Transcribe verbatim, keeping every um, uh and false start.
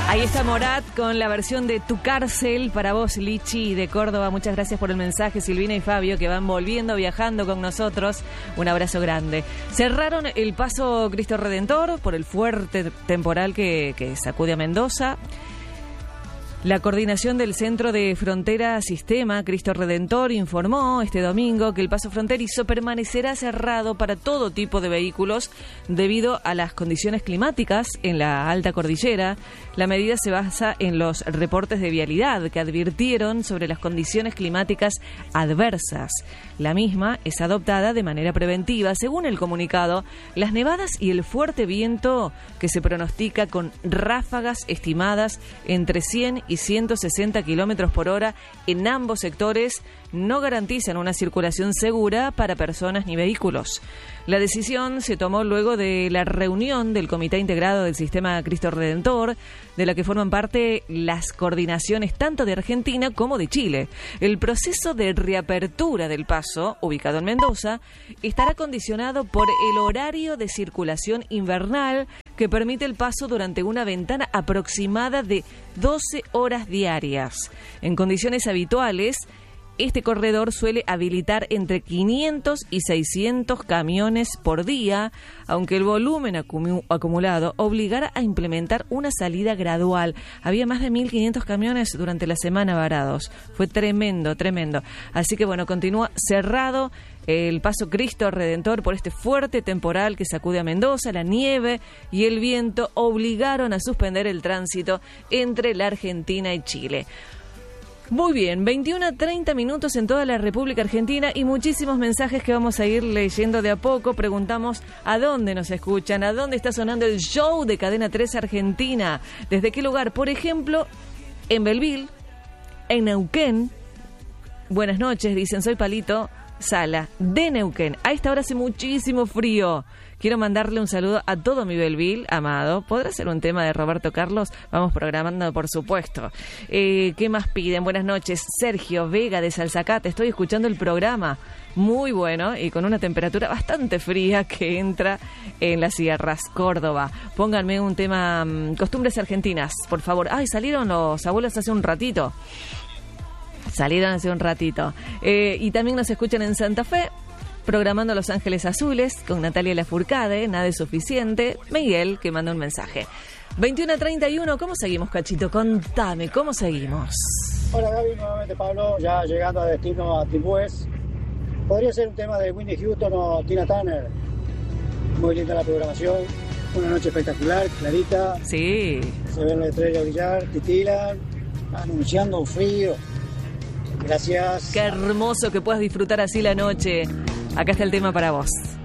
Ahí está Morat con la versión de Tu Cárcel para vos, Lichi, de Córdoba. Muchas gracias por el mensaje, Silvina y Fabio, que van volviendo, viajando con nosotros. Un abrazo grande. Cerraron el paso Cristo Redentor por el fuerte temporal que, que sacude a Mendoza. La coordinación del Centro de Frontera Sistema Cristo Redentor informó este domingo que el paso fronterizo permanecerá cerrado para todo tipo de vehículos debido a las condiciones climáticas en la alta cordillera. La medida se basa en los reportes de vialidad que advirtieron sobre las condiciones climáticas adversas. La misma es adoptada de manera preventiva. Según el comunicado, las nevadas y el fuerte viento que se pronostica con ráfagas estimadas entre cien y ciento sesenta kilómetros por hora en ambos sectores no garantizan una circulación segura para personas ni vehículos. La decisión se tomó luego de la reunión del Comité Integrado del Sistema Cristo Redentor, de la que forman parte las coordinaciones tanto de Argentina como de Chile. El proceso de reapertura del paso, ubicado en Mendoza, estará condicionado por el horario de circulación invernal que permite el paso durante una ventana aproximada de doce horas diarias. En condiciones habituales, este corredor suele habilitar entre quinientos y seiscientos camiones por día, aunque el volumen acumu- acumulado obligara a implementar una salida gradual. Había más de mil quinientos camiones durante la semana varados. Fue tremendo, tremendo. Así que bueno, continúa cerrado el paso Cristo Redentor por este fuerte temporal que sacude a Mendoza. La nieve y el viento obligaron a suspender el tránsito entre la Argentina y Chile. Muy bien, veintiuno a treinta minutos en toda la República Argentina y muchísimos mensajes que vamos a ir leyendo de a poco. Preguntamos a dónde nos escuchan, a dónde está sonando el show de Cadena tres Argentina, desde qué lugar. Por ejemplo, en Belville, en Neuquén. Buenas noches, dicen, soy Palito Sala, de Neuquén. A esta hora hace muchísimo frío. Quiero mandarle un saludo a todo mi Belville amado. ¿Podrá ser un tema de Roberto Carlos? Vamos programando, por supuesto. Eh, ¿Qué más piden? Buenas noches. Sergio Vega de Salzacate. Estoy escuchando el programa. Muy bueno y con una temperatura bastante fría que entra en las sierras Córdoba. Pónganme un tema, um, costumbres argentinas, por favor. Ay, salieron los abuelos hace un ratito. Salieron hace un ratito. Eh, y también nos escuchan en Santa Fe, programando Los Ángeles Azules, con Natalia Lafourcade, Nada es Suficiente. Miguel, que manda un mensaje. veintiuno a treinta y uno, ¿cómo seguimos, Cachito? Contame, ¿cómo seguimos? Hola, Gaby, nuevamente Pablo, ya llegando a destino a Timbués. Podría ser un tema de Whitney Houston o Tina Turner. Muy linda la programación, una noche espectacular, clarita. Sí. Se ven las estrellas brillar, titilan, anunciando un frío. Gracias. Qué hermoso que puedas disfrutar así la noche. Acá está el tema para vos.